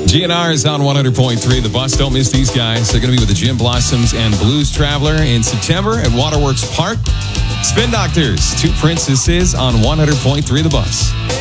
GNR is on 100.3. The Bus. Don't miss these guys. They're going to be with the Gin Blossoms and Blues Traveler in September at Waterworks Park. Spin Doctors, Two Princesses on 100.3 The Bus.